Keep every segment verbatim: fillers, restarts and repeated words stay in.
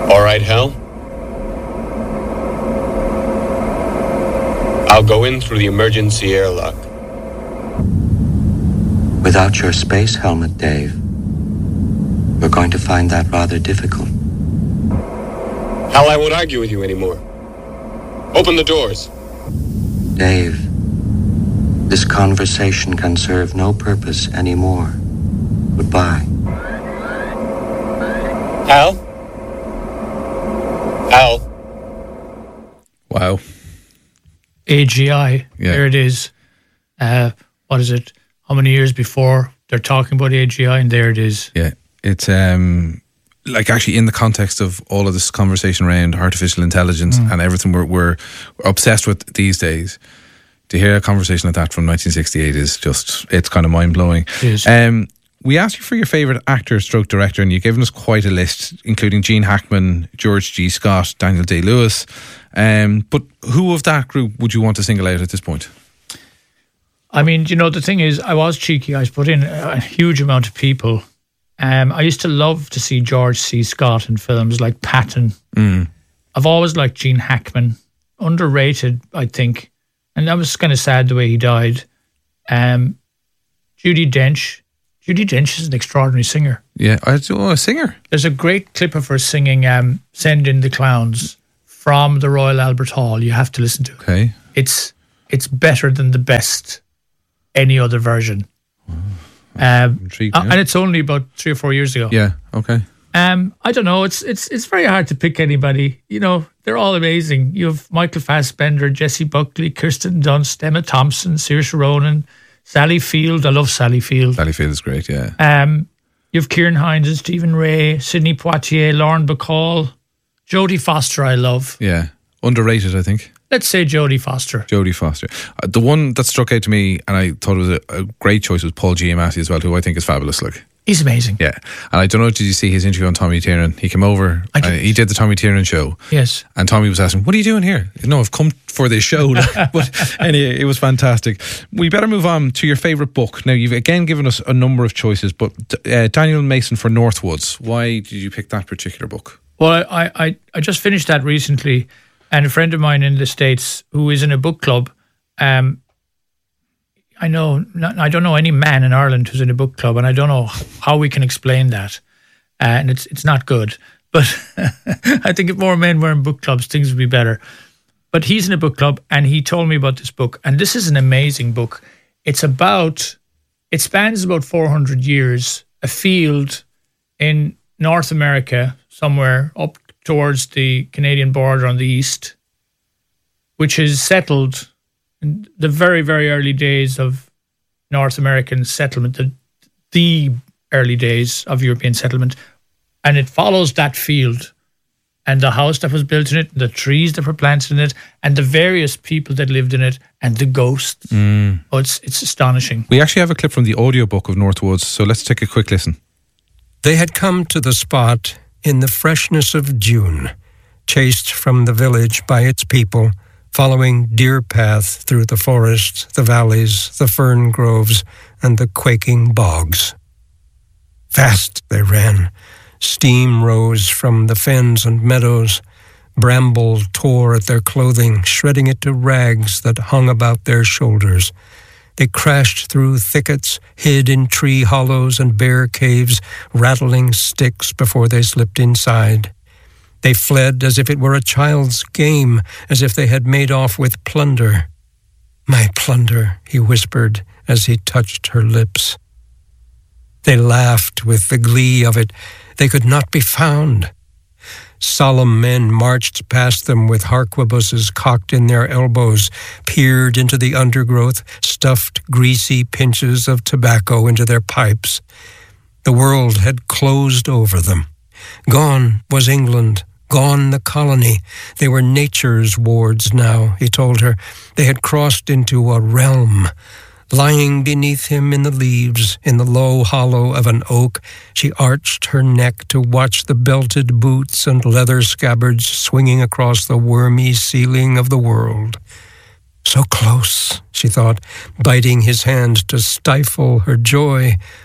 All right, Hal. I'll go in through the emergency airlock. Without your space helmet, Dave, we're going to find that rather difficult. Hal, I won't argue with you anymore. Open the doors. Dave, this conversation can serve no purpose anymore. Goodbye. Hal? Hal? Wow. A G I, Yeah. there it is. Uh, what is it? How many years before they're talking about A G I, and there it is. Yeah, it's um, like actually in the context of all of this conversation around artificial intelligence Mm. and everything we're, we're obsessed with these days. To hear a conversation like that from nineteen sixty-eight is just, it's kind of mind-blowing. It is. Um, we asked you for your favourite actor stroke director, and you've given us quite a list, including Gene Hackman, George G. Scott, Daniel Day-Lewis. Um, but who of that group would you want to single out at this point? I mean, you know, the thing is, I was cheeky. I put in a huge amount of people. Um, I used to love to see George C. Scott in films like Patton. Mm. I've always liked Gene Hackman. Underrated, I think. And that was kind of sad the way he died. Um, Judi Dench. Judi Dench is an extraordinary singer. Yeah, I oh, a singer. There's a great clip of her singing um, Send in the Clowns from the Royal Albert Hall. You have to listen to it. Okay. It's it's better than the best any other version. Um, Intrigued uh, now. and it's only about three or four years ago. Yeah, okay. Um, I don't know. It's it's it's very hard to pick anybody. You know, they're all amazing. You have Michael Fassbender, Jessie Buckley, Kirsten Dunst, Emma Thompson, Saoirse Ronan, Sally Field. I love Sally Field. Sally Field is great, yeah. Um, you have Kieran Hines and Stephen Ray, Sidney Poitier, Lauren Bacall, Jodie Foster. I love. Yeah, underrated, I think. Let's say Jodie Foster. Jodie Foster. Uh, the one that struck out to me, and I thought it was a, a great choice, was Paul Giamatti as well, who I think is fabulous. Like, he's amazing. yeah, and I don't know, did you see his interview on Tommy Tiernan? He came over, I did. and he did the Tommy Tiernan show. Yes. And Tommy was asking, "What are you doing here?" No, I've come for this show. Like, but anyway, it was fantastic. We better move on to your favourite book. Now, you've again given us a number of choices, but uh, Daniel Mason for Northwoods. Why did you pick that particular book? Well, I, I, I just finished that recently, and a friend of mine in the States who is in a book club, um, I know, not, I don't know any man in Ireland who's in a book club, and I don't know how we can explain that, uh, and it's it's not good. But I think if more men were in book clubs, things would be better. But he's in a book club, and he told me about this book, and this is an amazing book. It's about, it spans about four hundred years, a field in North America, somewhere up towards the Canadian border on the east, which is settled in the very, very early days of North American settlement, the, the early days of European settlement. And it follows that field and the house that was built in it, the trees that were planted in it, and the various people that lived in it, and the ghosts. Mm. Oh, it's it's astonishing. We actually have a clip from the audiobook of Northwoods, so let's take a quick listen. They had come to the spot in the freshness of June, chased from the village by its people, following deer path through the forests, the valleys, the fern groves, and the quaking bogs. Fast they ran. Steam rose from the fens and meadows. Bramble tore at their clothing, shredding it to rags that hung about their shoulders. They crashed through thickets, hid in tree hollows and bare caves, rattling sticks before they slipped inside. They fled as if it were a child's game, as if they had made off with plunder. "My plunder," he whispered as he touched her lips. They laughed with the glee of it. They could not be found. Solemn men marched past them with harquebuses cocked in their elbows, peered into the undergrowth, stuffed greasy pinches of tobacco into their pipes. The world had closed over them. Gone was England, gone the colony. They were nature's wards now, he told her. They had crossed into a realm. Lying beneath him in the leaves, in the low hollow of an oak, she arched her neck to watch the belted boots and leather scabbards swinging across the wormy ceiling of the world. So close, she thought, biting his hand to stifle her joy.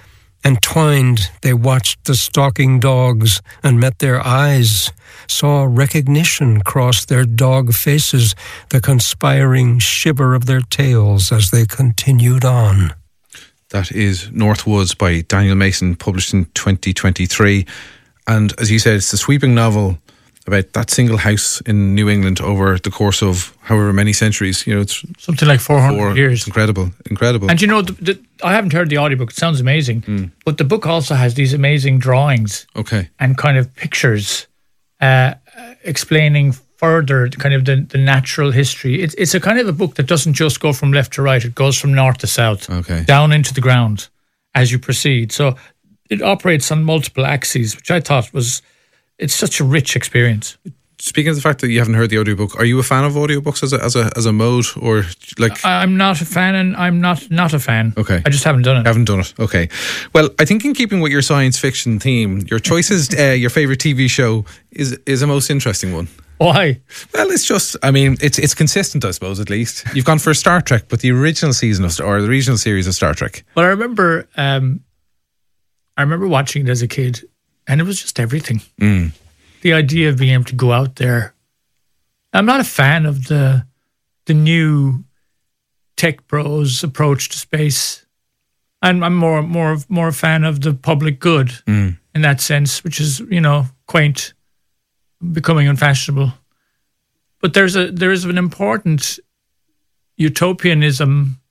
Entwined, they watched the stalking dogs and met their eyes, saw recognition cross their dog faces, the conspiring shiver of their tails as they continued on. That is Northwoods by Daniel Mason, published in twenty twenty-three. And as you said, it's the sweeping novel about that single house in New England over the course of however many centuries. You know, it's something like four hundred four, years. It's incredible, incredible. And you know, the, the, I haven't heard the audiobook. It sounds amazing. Mm. But the book also has these amazing drawings Okay. and kind of pictures uh, explaining further kind of the, the natural history. It's, it's a kind of a book that doesn't just go from left to right. It goes from north to south, Okay. down into the ground as you proceed. So it operates on multiple axes, which I thought was... It's such a rich experience. Speaking of the fact that you haven't heard the audiobook, are you a fan of audiobooks as a as a as a mode, or like? I'm not a fan, and I'm not not a fan. Okay, I just haven't done it. Haven't done it. Okay. Well, I think in keeping with your science fiction theme, your choices, uh, your favorite T V show is is a most interesting one. Why? Well, it's just, I mean, it's it's consistent, I suppose. At least you've gone for Star Trek, but the original season of or the original series of Star Trek. Well, I remember, um, I remember watching it as a kid. And it was just everything. Mm. The idea of being able to go out there. I'm not a fan of the the new tech bros approach to space. I'm, I'm more more more a fan of the public good mm. in that sense, which is, you know, quaint, becoming unfashionable. But there's a there is an important utopianism